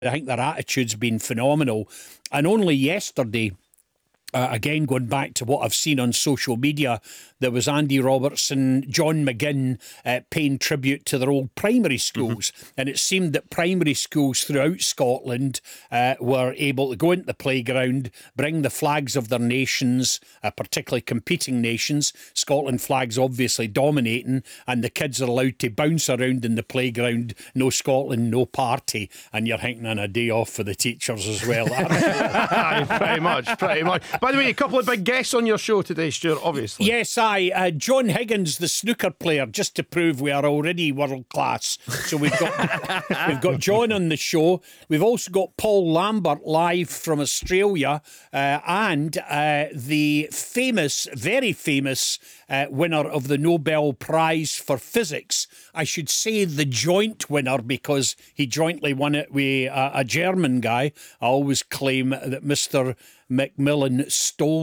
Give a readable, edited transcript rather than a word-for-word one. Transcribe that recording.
I think their attitude's been phenomenal. And only yesterday, again, going back to what I've seen on social media, there was Andy Robertson, John McGinn paying tribute to their old primary schools. And it seemed that primary schools throughout Scotland were able to go into the playground, bring the flags of their nations, particularly competing nations. Scotland flags obviously dominating, and the kids are allowed to bounce around in the playground. No Scotland, no party. And you're thinking on a day off for the teachers as well. Pretty much. By the way, a couple of big guests on your show today, Stuart, obviously. Yes, John Higgins, the snooker player, just to prove we are already world class. So we've got John on the show. We've also got Paul Lambert live from Australia, and the famous, very famous winner of the Nobel Prize for Physics. I should say the joint winner, because he jointly won it with a German guy. I always claim that Mr. Macmillan stole